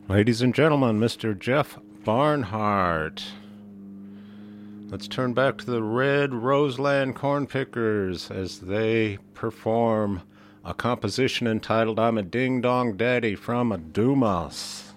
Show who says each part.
Speaker 1: Ladies and gentlemen, Mr. Jeff Barnhart. Let's turn back to the Red Roseland Cornpickers as they perform a composition entitled I'm a Ding Dong Daddy from a Dumas.